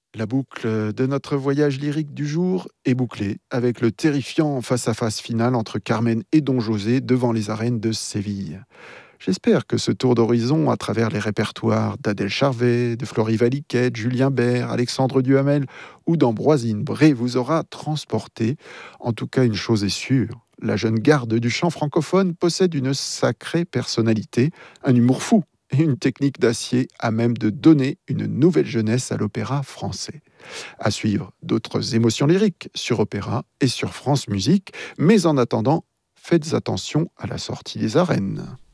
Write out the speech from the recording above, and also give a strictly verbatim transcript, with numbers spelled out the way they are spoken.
La boucle de notre voyage lyrique du jour est bouclée avec le terrifiant face-à-face final entre Carmen et Don José devant les arènes de Séville. J'espère que ce tour d'horizon à travers les répertoires d'Adèle Charvet, de Florie Valiquet, de Julien Bert, Alexandre Duhamel ou d'Ambroisine Bré vous aura transporté. En tout cas, une chose est sûre, la jeune garde du chant francophone possède une sacrée personnalité, un humour fou et une technique d'acier à même de donner une nouvelle jeunesse à l'opéra français. À suivre d'autres émotions lyriques sur Opéra et sur France Musique, mais en attendant, faites attention à la sortie des arènes.